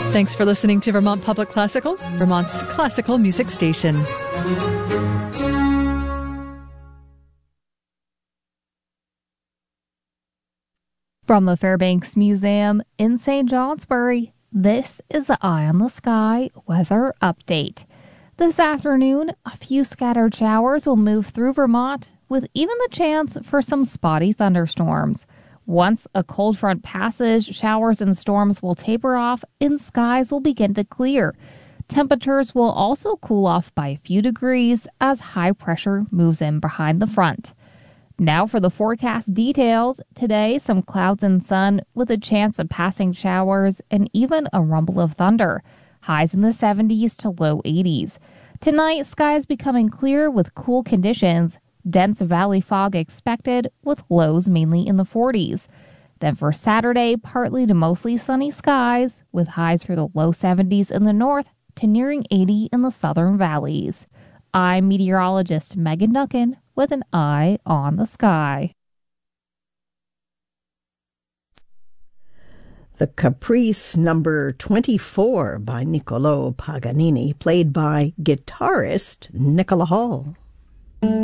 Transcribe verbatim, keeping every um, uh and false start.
Thanks for listening to Vermont Public Classical, Vermont's classical music station. From the Fairbanks Museum in Saint Johnsbury, this is the Eye on the Sky weather update. This afternoon, a few scattered showers will move through Vermont, with even the chance for some spotty thunderstorms. Once a cold front passes, showers and storms will taper off and skies will begin to clear. Temperatures will also cool off by a few degrees as high pressure moves in behind the front. Now for the forecast details. Today, some clouds and sun with a chance of passing showers and even a rumble of thunder. Highs in the seventies to low eighties. Tonight, skies becoming clear with cool conditions. Dense valley fog expected with lows mainly in the forties. Then for Saturday, partly to mostly sunny skies with highs for the low seventies in the north to nearing eighty in the southern valleys. I'm meteorologist Megan Duncan with an eye on the sky. The Caprice number twenty-four by Niccolò Paganini, played by guitarist Nicola Hall.